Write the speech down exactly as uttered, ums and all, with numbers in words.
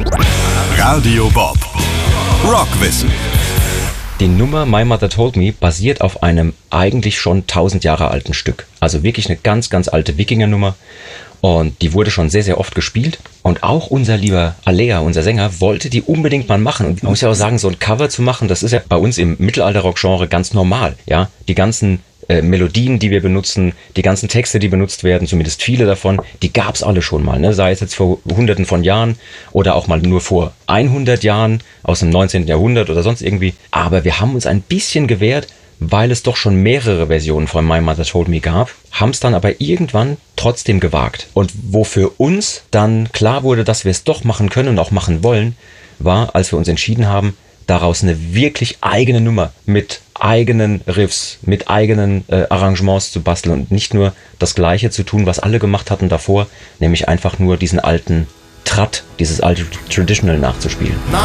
Radio Bob. Rockwissen. Die Nummer My Mother Told Me basiert auf einem eigentlich schon tausend Jahre alten Stück. Also wirklich eine ganz, ganz alte Wikinger-Nummer. Und die wurde schon sehr, sehr oft gespielt. Und auch unser lieber Alea, unser Sänger, wollte die unbedingt mal machen. Und man muss ja auch sagen, so ein Cover zu machen, das ist ja bei uns im Mittelalter-Rock-Genre ganz normal. Ja, die ganzen äh, Melodien, die wir benutzen, die ganzen Texte, die benutzt werden, zumindest viele davon, die gab's alle schon mal. Ne? Sei es jetzt vor hunderten von Jahren oder auch mal nur vor hundert Jahren aus dem neunzehnten Jahrhundert oder sonst irgendwie. Aber wir haben uns ein bisschen gewehrt, weil es doch schon mehrere Versionen von My Mother Told Me gab, haben es dann aber irgendwann trotzdem gewagt. Und wo für uns dann klar wurde, dass wir es doch machen können und auch machen wollen, war, als wir uns entschieden haben, daraus eine wirklich eigene Nummer mit eigenen Riffs, mit eigenen äh, Arrangements zu basteln und nicht nur das Gleiche zu tun, was alle gemacht hatten davor, nämlich einfach nur diesen alten Tratt, dieses alte Traditional nachzuspielen.